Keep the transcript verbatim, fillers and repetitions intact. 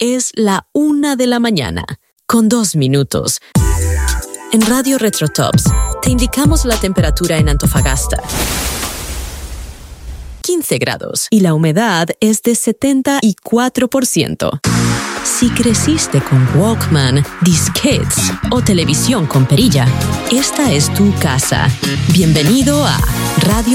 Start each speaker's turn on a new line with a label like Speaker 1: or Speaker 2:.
Speaker 1: Es la una de la mañana, con dos minutos. En Radio Retrotops te indicamos la temperatura en Antofagasta. quince grados y la humedad es de setenta y cuatro por ciento. Si creciste con Walkman, disquetes o televisión con perilla, esta es tu casa. Bienvenido a Radio